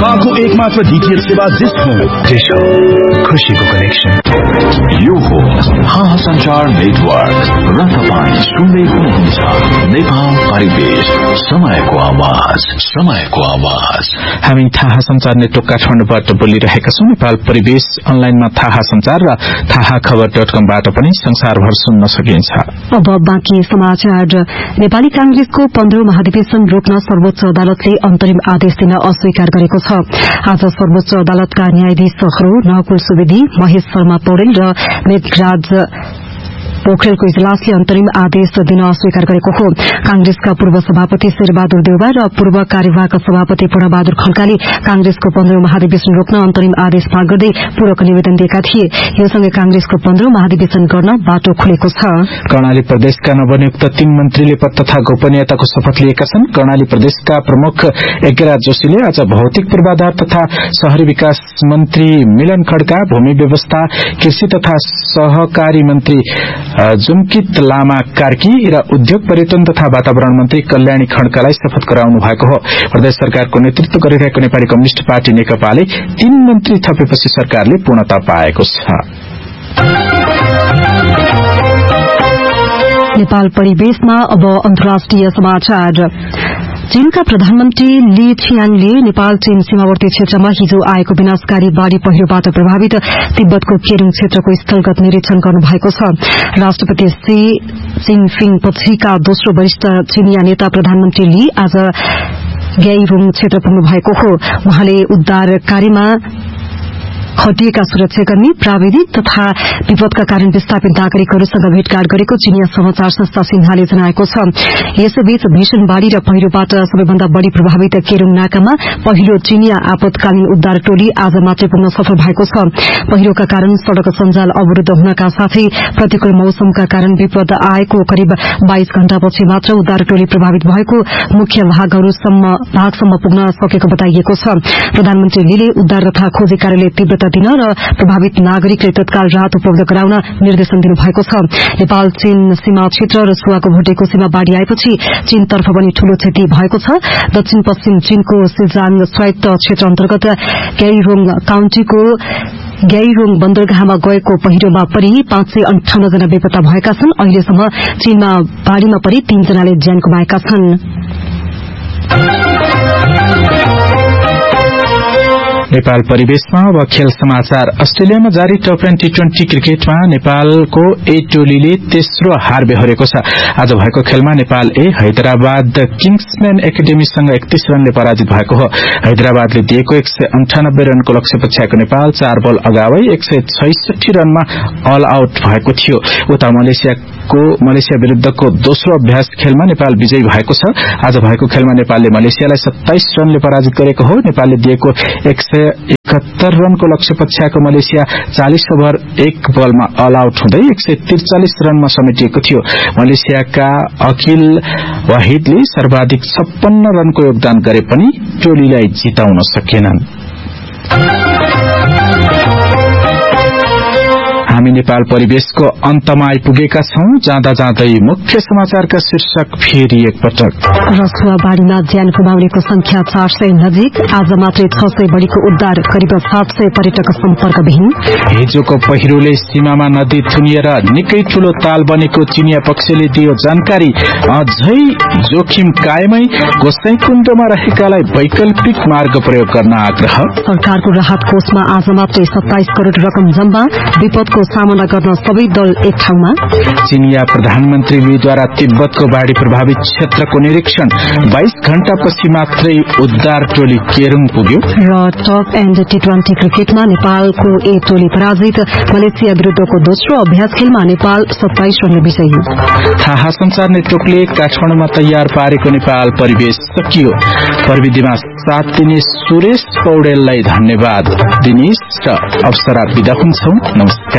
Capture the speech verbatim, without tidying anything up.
नेपालको एकमात्र डीटीएच सेवा डिश हो। डिश हो खुशीको कनेक्सन। यो हो थाहा संचार नेटवर्क र तपाईँ सुन्दै हुनुहुन्छ नेपाल परिवेश, समयको आवाज, समयको आवाज। हामी थाहा संचार नेटवर्क काठमाडौँबाट बोलिरहेका छौं। नेपाल परिवेश अनलाइनमा थाहा संचार र थाहा खबर डट कमबाट पनि संसारभर सुन्न सकिन्छ। अब बाँकी समाचार। नेपाली कांग्रेसको पन्ध्रौं महाधिवेशन रोक्न सर्वोच्च अदालतले अन्तरिम आदेश दिन अस्वीकार गरेको छ। आज सर्वोच्च अदालतका न्यायाधीशहरू नकुल सुवेदी, महेश शर्मा पौडेल र मेघराज पोखरेलको इजलासले अन्तरिम आदेश दिन अस्वीकार गरेको हो। कांग्रेसका पूर्व सभापति शेरबहादुर देउवा र पूर्व कार्यवाहक सभापति पूर्णबहादुर खड्काले कांग्रेसको पन्ध्रौं महाधिवेशन रोक्न अन्तरिम आदेश माग गर्दै पूरक निवेदन दिएका थिए। योसँगै कांग्रेसको पन्ध्रौं महाधिवेशन गर्न बाटो खुलेको छ। कर्णाली प्रदेशका नवनियुक्त तीन मन्त्रीले पद तथा गोपनीयताको शपथ लिएका छन्। कर्णाली प्रदेशका प्रमुख यज्ञराज जोशीले आज भौतिक पूर्वाधार तथा शहरी विकास मन्त्री मिलन खड्का, भूमि व्यवस्था, कृषि तथा सहकारी मन्त्री जुमकित लामा कार्की र उद्योग पर्यटन तथा वातावरण मन्त्री कल्याणी खड्कालाई शपथ गराउनु भएको हो। प्रदेश सरकारको नेतृत्व गरिरहेको नेपाली कम्युनिष्ट पार्टी नेकपाले तीन मन्त्री थपेपछि सरकारले पूर्णता पाएको छ। नेपाल परिवेशमा अब अन्तर्राष्ट्रिय समाचार। चीनका प्रधानमन्त्री ली छियाङले नेपाल चीन सीमावर्ती क्षेत्रमा हिजो आएको विनाशकारी बाढ़ी पहिरोबाट प्रभावित तिब्बतको केरुङ क्षेत्रको स्थलगत निरीक्षण गर्नुभएको छ। राष्ट्रपति सी जिनपिङ पछिका दोस्रो वरिष्ठ चीनिया नेता प्रधानमन्त्री ली आज ग्याइरोङ क्षेत्र पुग्नु भएको हो। उहाँले उद्धार कार्यमा खटिएका सुरक्षाकर्मी, प्राविधिक तथा विपदका कारण विस्थापित नागरिकहरूसँग भेटघाट गरेको चीनिया समाचार संस्था सिन्हाले जनाएको छ। यसैबीच भीषण बाढ़ी र पहिरोबाट सबैभन्दा बढ़ी प्रभावित केरुङ नाकामा पहिलो चीनिया आपतकालीन उद्धार टोली आज मात्रै पुग्न सफल भएको छ। पहिरोका कारण सड़क सञ्जाल अवरूद्ध हुनका साथै प्रतिकूल मौसमका कारण विपद आएको करिब बाइस घण्टापछि मात्र उद्धार टोली प्रभावित भएको मुख्य भागसम्म पुग्न सकेको बताइएको छ। प्रधानमन्त्री लीले उद्धार तथा खोजी कार्यालय तीव्रता दिन र प्रभावित नागरिकले तत्काल राहत उपलब्ध गराउन निर्देशन दिनुभएको छ। नेपाल चीन सीमा क्षेत्र र सुवाको भुटेको सीमा बाढ़ी आएपछि चीनतर्फ पनि ठूलो क्षति भएको छ। दक्षिण पश्चिम चीनको सिजाङ स्वायत्त क्षेत्र अन्तर्गत ग्याइरोङ काउन्टीको ग्याइरोङ बन्दरगाहमा गएको पहिरोमा परि पाँच सय अन्ठाउन्न जना बेपत्ता भएका छन्। अहिलेसम्म चीनमा बाढ़ीमा परि तीन जनाले ज्यान गुमाएका छन्। नेपाल परिवेशमा अब खेल समाचार। अस्ट्रेलियामा जारी टप टेन टी ट्वेन्टी क्रिकेटमा नेपालको ए टोलीले तेस्रो हार बेहोरेको छ। आज भएको खेलमा नेपाल ए हैदराबाद किङ्सम्यान एकाडेमीसँग एकतीस रनले पराजित भएको हो। हैदराबादले दिएको एक सय अन्ठानब्बे रनको लक्ष्य पछ्याएको नेपाल चार बल अगावै एक सय छैसठी रनमा अल आउट भएको थियो। उता मलेसियाको मलेसिया विरूद्धको दोस्रो अभ्यास खेलमा नेपाल विजयी भएको छ। आज भएको खेलमा नेपालले मलेसियालाई सत्ताइस रनले पराजित गरेको हो। नेपालले दिएको एक सय एकहत्तर रनको लक्ष्य पछ्याएको मलेसिया चालीस ओभर एक बलमा अल आउट हुँदै एक सय त्रिचालिस रनमा समेटिएको थियो। मलेसियाका अखिल वाहिदले सर्वाधिक छप्पन्न रनको योगदान गरे पनि टोलीलाई जिताउन सकेनन्। हामी नेपाल परिवेशको अन्तमा आइपुगेका छौं। जाँदा जाँदै मुख्य समाचारका शीर्षक फेरि एकपटक। रसुवा बाढ़ीमा ज्यान गुमाउनेको संख्या चार सय नजिक। आज मात्रै छ सय बढ़ीको उद्धार, करिब सात सय पर्यटक सम्पर्कविहीन। हिजोको पहिरोले सीमामा नदी थुनिएर निकै ठूलो ताल बनेको चिनिया पक्षले दियो जानकारी। अझै जोखिम कायमै, गोसाईकुण्डमा रहेकालाई वैकल्पिक मार्ग प्रयोग गर्न आग्रह। सरकारको राहत कोषमा आज मात्रै सत्ताइस करोड़ रकम जम्मा। विपदको सामना गर्न सबै दल एक ठाउँमा। चीनिया प्रधानमन्त्रीद्वारा तिब्बतको बाढ़ी प्रभावित क्षेत्रको निरीक्षण। बाइस घण्टापछि मात्रै उद्धार टोली केरुङ पुग्यो। र टप एण्ड टी ट्वेन्टी क्रिकेटमा नेपालको ए टोली पराजित। मलेसिया विरूद्धको दोस्रो अभ्यास खेलमा नेपाल सत्ताइस रनले विजयी। थाहा संचार नेटवर्कले काठमाडौँमा तयार पारेको नेपाल परिवेश सकियो। प्रविधिमा साथ दिने सुरेश पौडेललाई धन्यवाद। दिनेश र अवसरा बिदा हुन्छौं। नमस्कार।